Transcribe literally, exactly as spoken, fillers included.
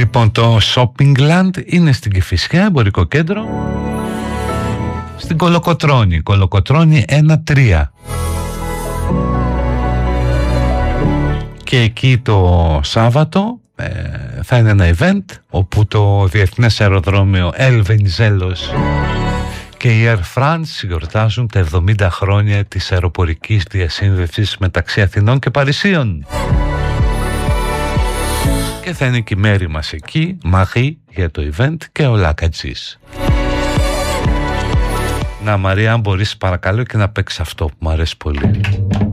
Λοιπόν, το Shoppingland είναι στην Κηφισιά, εμπορικό κέντρο, στην Κολοκοτρώνη, Κολοκοτρώνη ένα τρία. Και εκεί το Σάββατο ε, θα είναι ένα event όπου το Διεθνές Αεροδρόμιο Ελβενιζέλος και η Air France γιορτάζουν τα εβδομήντα χρόνια της αεροπορικής διασύνδεσης μεταξύ Αθηνών και Παρισίων. Και θα είναι και η μέρη μας εκεί, Μαγί, για το event και ο Λάκατζής. Να, Μαρία, αν μπορείς παρακαλώ και να παίξεις αυτό που μου αρέσει πολύ.